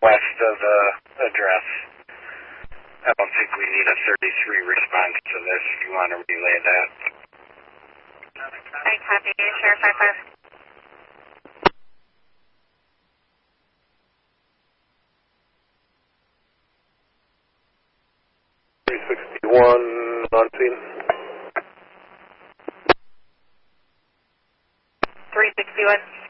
west of the address. I don't think we need a 33 response to this if you want to relay that. I copy. Sheriff 55. 361 on scene. 361.